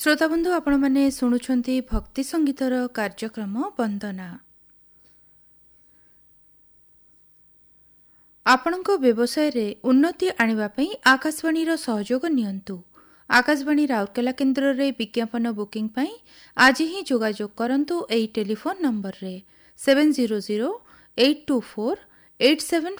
ଶ୍ରୋତାବନ୍ଧୁ ଆପଣମାନେ ଶୁଣୁଛନ୍ତି ଭକ୍ତି ସଙ୍ଗୀତର କାର୍ଯ୍ୟକ୍ରମ ବନ୍ଦନା। ଆପଣଙ୍କ ବ୍ୟବସାୟରେ ଉନ୍ନତି ଆଣିବା ପାଇଁ ଆକାଶବାଣୀର ସହଯୋଗ ନିଅନ୍ତୁ। ଆକାଶବାଣୀ ରାଉରକେଲା କେନ୍ଦ୍ରରେ ବିଜ୍ଞାପନ ବୁକିଂ ପାଇଁ ଆଜି ହିଁ ଯୋଗାଯୋଗ କରନ୍ତୁ। ଏହି ଟେଲିଫୋନ୍ ନମ୍ବରରେ 70082487